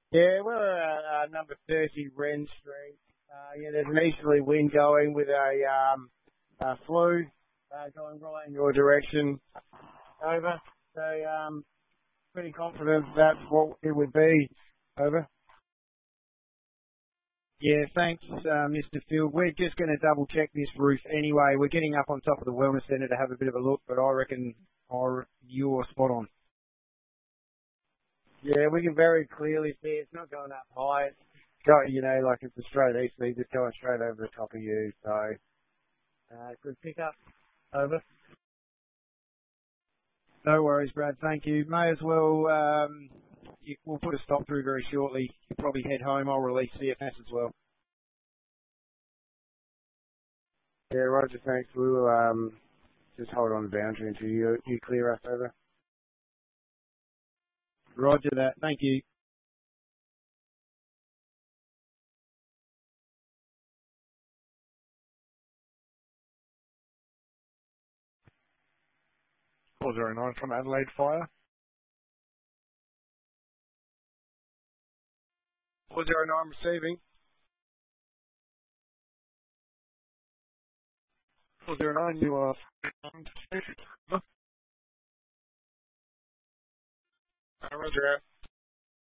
Yeah, we're at number 30 Wren Street. Yeah, there's an easterly wind going with a flu going right in your direction. Over. So, pretty confident that's what it would be. Over. Yeah, thanks, Mr. Field. We're just going to double check this roof anyway. We're getting up on top of the wellness centre to have a bit of a look, but I reckon you're spot on. Yeah, we can very clearly see it's not going up high. It's got, like it's a straight easterly, just going straight over the top of you. So, good pick up. Over. No worries, Brad. Thank you. May as well, we'll put a stop through very shortly. You'll probably head home. I'll release CFS as well. Yeah, Roger, thanks. We'll just hold on the boundary until you clear us. Over. Roger that. Thank you. Four zero nine from Adelaide Fire. 409 receiving. 409, you are. Roger.